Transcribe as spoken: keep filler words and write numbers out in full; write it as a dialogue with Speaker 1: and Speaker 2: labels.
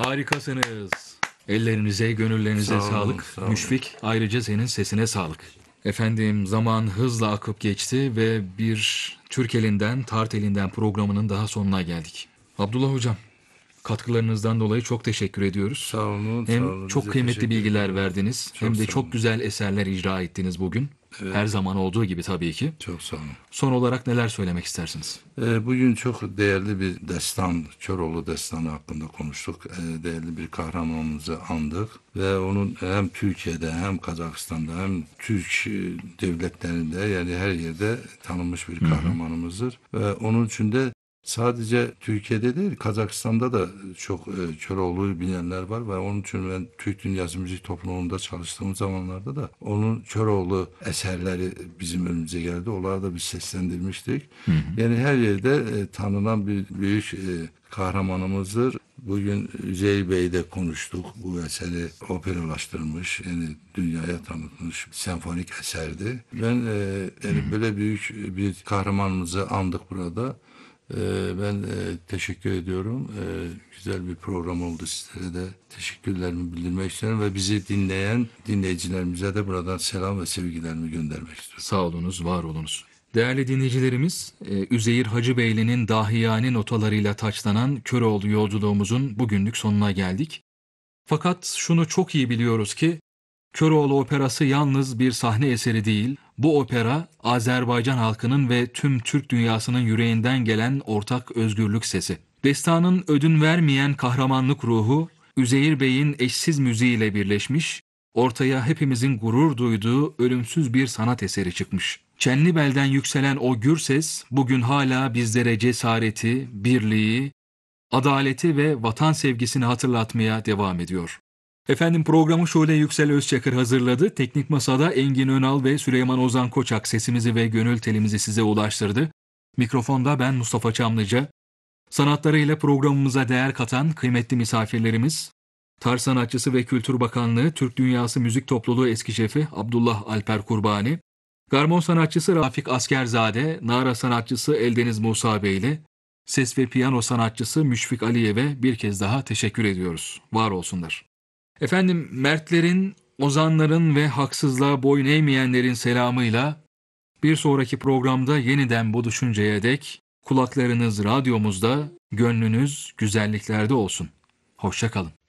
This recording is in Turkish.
Speaker 1: Harikasınız. Ellerinize, gönüllerinize
Speaker 2: Sağ olun,
Speaker 1: sağlık.
Speaker 2: sağ olun.
Speaker 1: Müşfik, ayrıca senin sesine sağlık. Efendim, zaman hızla akıp geçti ve bir Türk elinden, Tart elinden programının daha sonuna geldik. Abdullah Hocam, katkılarınızdan dolayı çok teşekkür ediyoruz.
Speaker 2: Sağ olun, sağ
Speaker 1: Hem
Speaker 2: olun.
Speaker 1: çok
Speaker 2: Biz de
Speaker 1: kıymetli
Speaker 2: teşekkür
Speaker 1: bilgiler
Speaker 2: ederiz.
Speaker 1: verdiniz,
Speaker 2: Çok
Speaker 1: hem de
Speaker 2: sağ
Speaker 1: çok
Speaker 2: olun.
Speaker 1: güzel eserler icra ettiniz bugün.
Speaker 2: Evet.
Speaker 1: Her zaman olduğu gibi tabii ki.
Speaker 2: Çok sağ olun.
Speaker 1: Son olarak neler söylemek istersiniz?
Speaker 2: Ee, bugün çok değerli bir destan, Köroğlu destanı hakkında konuştuk. Ee, değerli bir kahramanımızı andık ve onun hem Türkiye'de hem Kazakistan'da hem Türk e, devletlerinde, yani her yerde tanınmış bir kahramanımızdır. Ve onun için de sadece Türkiye'de değil, Kazakistan'da da çok e, Köroğlu'yu bilenler var ve onun için ben Türk Dünyası Müzik Topluluğu'nda çalıştığım zamanlarda da onun Köroğlu eserleri bizim önümüze geldi. Onları da biz seslendirmiştik. Yani her yerde e, tanınan bir büyük e, kahramanımızdır. Bugün Üzeyir Bey'de konuştuk. Bu eseri operalaştırmış, yani dünyaya tanıtmış senfonik eserdi. Ben e, yani böyle büyük bir kahramanımızı andık burada. Ee, Ben e, teşekkür ediyorum. Ee, Güzel bir program oldu. Sizlere de teşekkürlerimi bildirmek istiyorum ve bizi dinleyen dinleyicilerimize de buradan selam ve sevgilerimi göndermek istiyorum.
Speaker 1: Sağ olunuz, var olunuz. Değerli dinleyicilerimiz, e, Üzeyir Hacıbeyli'nin dahiyane notalarıyla taçlanan Köroğlu yolculuğumuzun bugünlük sonuna geldik. Fakat şunu çok iyi biliyoruz ki, Köroğlu Operası yalnız bir sahne eseri değil, bu opera Azerbaycan halkının ve tüm Türk dünyasının yüreğinden gelen ortak özgürlük sesi. Destanın ödün vermeyen kahramanlık ruhu, Üzeyir Bey'in eşsiz müziğiyle birleşmiş, ortaya hepimizin gurur duyduğu ölümsüz bir sanat eseri çıkmış. Çenlibel'den yükselen o gür ses, bugün hala bizlere cesareti, birliği, adaleti ve vatan sevgisini hatırlatmaya devam ediyor. Efendim, programı Şule Yüksel Özçakır hazırladı. Teknik Masa'da Engin Önal ve Süleyman Ozan Koçak sesimizi ve gönül telimizi size ulaştırdı. Mikrofonda ben Mustafa Çamlıca. Sanatlarıyla programımıza değer katan kıymetli misafirlerimiz, Tar Sanatçısı ve Kültür Bakanlığı Türk Dünyası Müzik Topluluğu eski şefi Abdullah Alper Kurbani, Garmon sanatçısı Rafik Askerzade, Nara sanatçısı Eldeniz Musa Beyli, ses ve piyano sanatçısı Müşfik Aliyev'e bir kez daha teşekkür ediyoruz. Var olsunlar. Efendim, mertlerin, ozanların ve haksızlığa boyun eğmeyenlerin selamıyla bir sonraki programda yeniden buluşuncaya dek kulaklarınız radyomuzda, gönlünüz güzelliklerde olsun. Hoşça kalın.